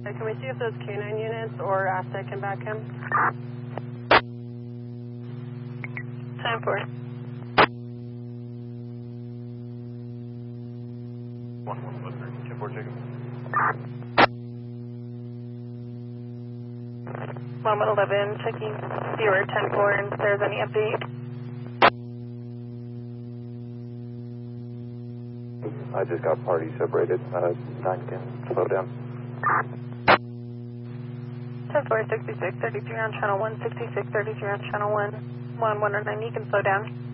Can we see if those K9 units or asset can back him? 10-4. 10-4, check him. 1111, checking viewer 10-4, and if there's any update. I just got party separated. 910, slow down. 10-4, 66, 33 on channel 1, 66, 33 on channel 1, 119, you can slow down.